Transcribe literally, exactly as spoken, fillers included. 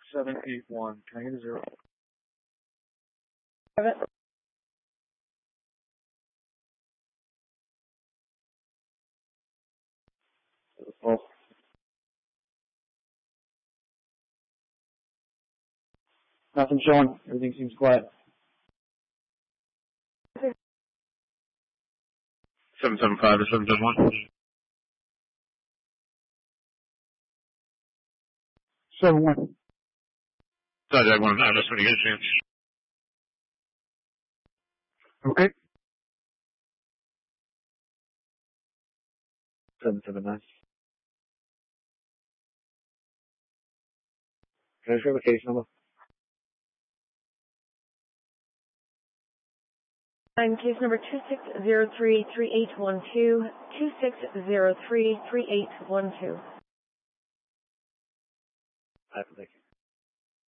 seven eight one. Can I get a zero? Have it. Oh. Nothing showing. Everything seems quiet. seven seven five to seven seven one. seven one. Sorry, Jack one nine. That's when you get a chance. Okay. seven seven nine. Can I just grab a case number? I'm case number two six zero three three eight one two, two six zero three three eight one two. I have to think.